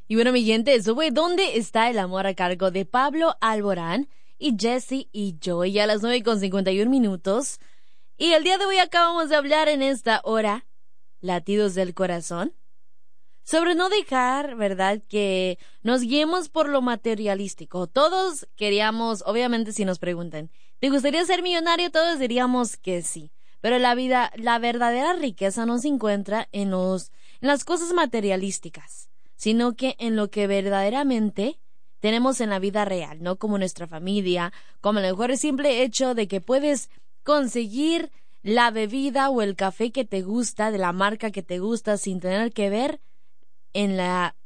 Y bueno, mi gente, eso fue ¿Dónde está el amor? A cargo de Pablo Alborán y Jesse y Joy a las 9:51. Y el día de hoy acabamos de hablar en esta hora, Latidos del Corazón, sobre no dejar, ¿verdad?, que nos guiemos por lo materialístico. Todos queríamos, obviamente si nos preguntan, ¿te gustaría ser millonario? Todos diríamos que sí. Pero la verdadera riqueza no se encuentra en las cosas materialísticas, sino que en lo que verdaderamente tenemos en la vida real, ¿no? Como nuestra familia, como a lo mejor el simple hecho de que puedes conseguir la bebida o el café que te gusta, de la marca que te gusta, sin tener que ver en la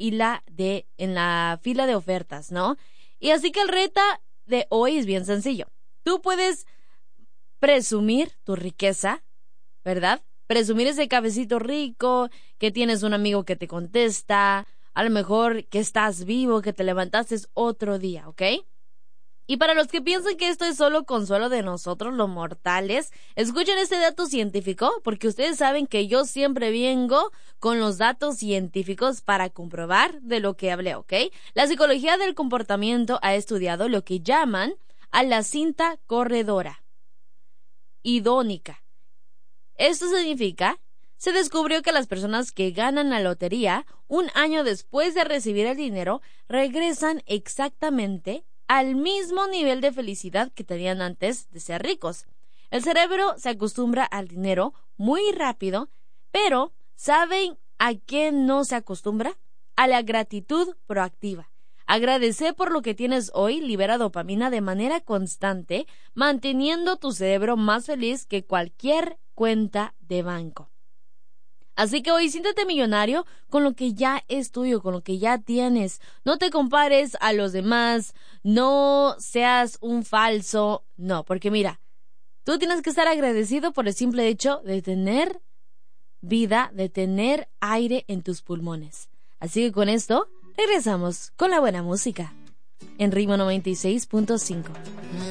fila de ofertas, ¿no? Y así que el reto de hoy es bien sencillo. Tú puedes presumir tu riqueza, ¿verdad? Presumir ese cafecito rico, que tienes un amigo que te contesta, a lo mejor que estás vivo, que te levantaste otro día, ¿ok? Y para los que piensan que esto es solo consuelo de nosotros, los mortales, escuchen este dato científico, porque ustedes saben que yo siempre vengo con los datos científicos para comprobar de lo que hablé, ¿ok? La psicología del comportamiento ha estudiado lo que llaman a la cinta corredora idónica. Esto significa, se descubrió que las personas que ganan la lotería un año después de recibir el dinero regresan exactamente al mismo nivel de felicidad que tenían antes de ser ricos. El cerebro se acostumbra al dinero muy rápido, pero ¿saben a qué no se acostumbra? A la gratitud proactiva. Agradecer por lo que tienes hoy libera dopamina de manera constante, manteniendo tu cerebro más feliz que cualquier cuenta de banco. Así que hoy siéntete millonario con lo que ya es tuyo, con lo que ya tienes. No te compares a los demás, no seas un falso, no, porque mira, tú tienes que estar agradecido por el simple hecho de tener vida, de tener aire en tus pulmones. Así que con esto regresamos con la buena música en Ritmo 96.5.